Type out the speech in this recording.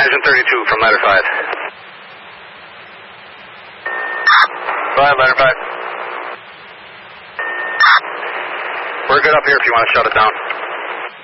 Engine 32 from ladder 5. 5, ladder 5. We're good up here if you want to shut it down.